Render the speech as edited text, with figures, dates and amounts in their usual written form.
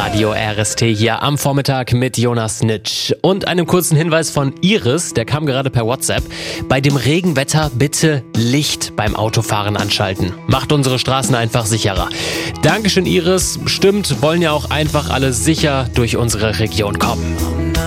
Radio RST hier am Vormittag mit Jonas Nitsch. Und einem kurzen Hinweis von Iris, der kam gerade per WhatsApp. Bei dem Regenwetter bitte Licht beim Autofahren anschalten. Macht unsere Straßen einfach sicherer. Dankeschön Iris. Stimmt, wollen ja auch einfach alle sicher durch unsere Region kommen.